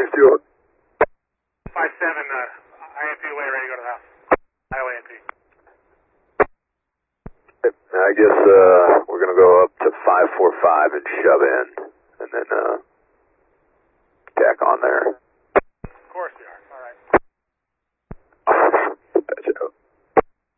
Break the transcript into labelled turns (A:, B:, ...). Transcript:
A: Stuart.
B: 5-7, IMP way ready to go to the house. Iowa IMP.
A: I guess we're going to go up to 545 and shove in, and then tack on there.